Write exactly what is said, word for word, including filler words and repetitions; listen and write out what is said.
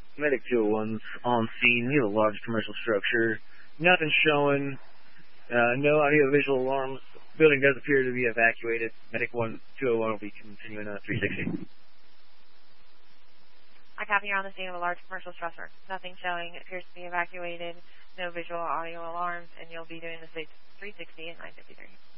Medic two oh one's on scene. We have a large commercial structure. Nothing showing. Uh, no audio-visual alarms. Building does appear to be evacuated. Medic one two oh one will be continuing on three sixty. I copy you're on the scene of a large commercial structure. Nothing showing. It appears to be evacuated. No visual audio alarms, and you'll be doing the three sixty at nine fifty-three.